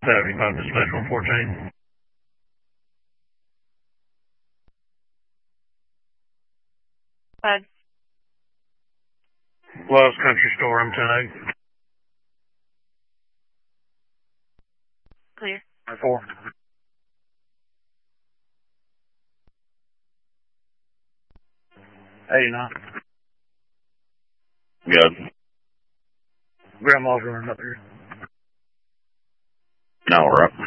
75 dispatch 114. Love's Country Store, M10A. Clear. 4. '89. Good. Grandma's running up here. Now we're up.